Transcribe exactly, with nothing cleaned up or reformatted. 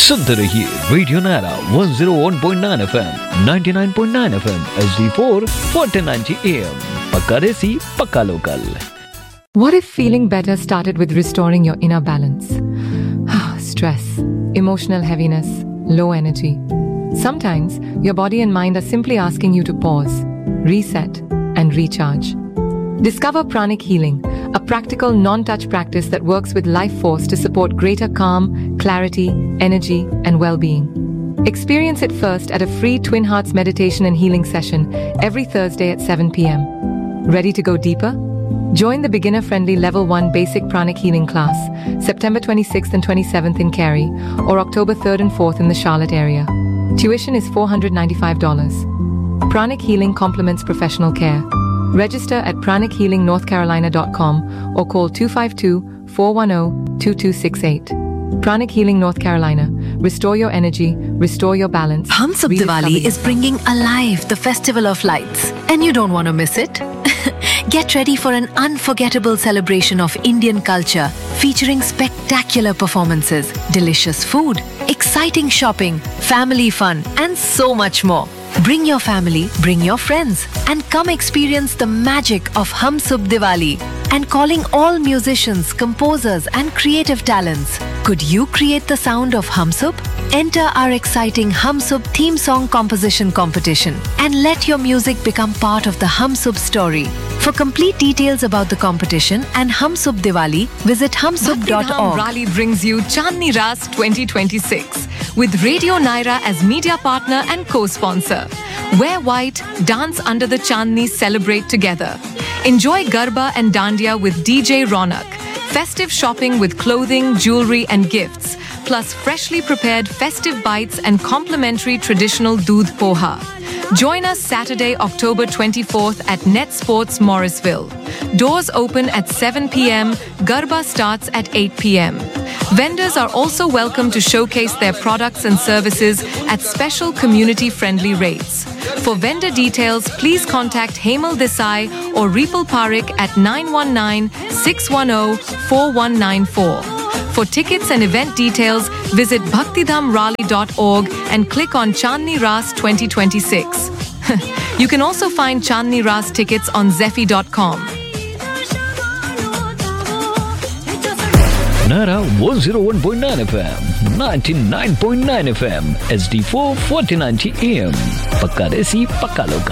सुनते रहिए radio Naira one oh one point nine F M, ninety-nine point nine F M, H D four, fourteen ninety A M. पक्का देसी, पक्का local. What if feeling better started with restoring your inner balance? Stress, emotional heaviness, low energy. Sometimes your body and mind are simply asking you to pause, reset, and recharge. Discover Pranic Healing, a practical, non-touch practice that works with life force to support greater calm, clarity, energy, and well-being. Experience it first at a free Twin Hearts meditation and healing session every Thursday at seven p.m. Ready to go deeper? Join the beginner-friendly Level one Basic Pranic Healing class, September twenty-sixth and twenty-seventh in Cary, or October third and fourth in the Charlotte area. Tuition is four hundred ninety-five dollars. Pranic Healing complements professional care. Register at pranic healing north carolina dot com or call two five two, four one zero, two two six eight. Pranic Healing North Carolina. Restore your energy, restore your balance. Hum Sab Diwali is bringing alive the Festival of Lights, and you don't want to miss it. Get ready for an unforgettable celebration of Indian culture featuring spectacular performances, delicious food, exciting shopping, family fun, and so much more. Bring your family, bring your friends, and come experience the magic of Hum Sab Diwali. And calling all musicians, composers, and creative talents. Could you create the sound of Hum Sab? Enter our exciting Hum Sab theme song composition competition and let your music become part of the Hum Sab story. For complete details about the competition and Hum Sab Diwali, visit hum sab dot org. Bhakti Dham Rally brings you Chandni Ras twenty twenty-six with Radio Naira as media partner and co-sponsor. Wear white, dance under the Chandni, celebrate together. Enjoy Garba and Dandiya with D J Ronak. Festive shopping with clothing, jewelry and gifts. Plus freshly prepared festive bites and complimentary traditional doodh poha. Join us Saturday, October twenty-fourth at Net Sports Morrisville. Doors open at seven p.m. Garba starts at eight p.m. Vendors are also welcome to showcase their products and services at special community-friendly rates. For vendor details, please contact Hemal Desai or Ripal Parekh at nine one nine, six one zero, four one nine four. For tickets and event details, visit bhakti dham rally dot org and click on Chandni Ras twenty twenty-six. You can also find Chandni Ras tickets on zephy dot com. Naira one oh one point nine F M, ninety-nine point nine F M, H D four, fourteen ninety A M. पक्का देसी, पक्का local.